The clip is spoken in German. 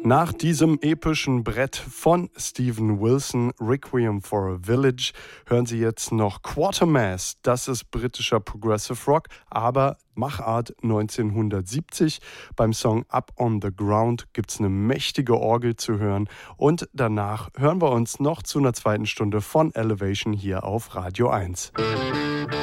Nach diesem epischen Brett von Steven Wilson, Requiem for a Village, hören Sie jetzt noch Quatermass. Das ist britischer Progressive Rock, aber Machart 1970. Beim Song Up on the Ground gibt es eine mächtige Orgel zu hören. Und danach hören wir uns noch zu einer zweiten Stunde von Elevation hier auf Radio 1.